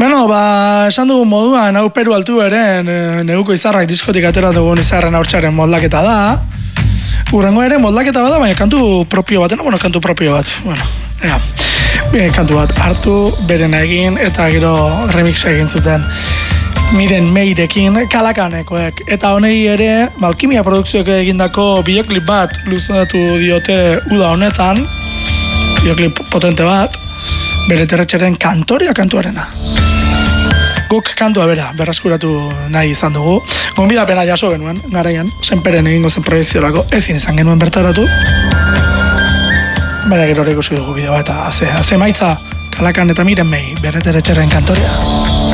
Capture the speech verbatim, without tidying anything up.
Bueno, ba, esan dugun moduan, hau Peru altu ere, neguko izarrak diskotik atera dugun izarren haurtxaren moldaketa da. Urrengo ere moldaketa bada, baina kantu propio bat, bueno, kantu propio bat, bueno, ea, kantu bat hartu, berena egin, eta gero remix egin zuten. Miren Meirekin, Kalakanekoek, eta honei ere, Alkimia Produkzioek egindako bideoklip bat luzatu diote uda honetan, bideoklip potente bat, bere terretxeren kantoria kantuarena. Guk kantua bera, berraskuratu nahi izan dugu. Gonbidapena jaso genuen, garaian, senperen egingo zen proiekziorako, ezin izan genuen bertaratu. Baina gero ikusi dugu bideo eta haze, haze maitza, Kalakan eta Miren Mei, bere terretxeren kantoria.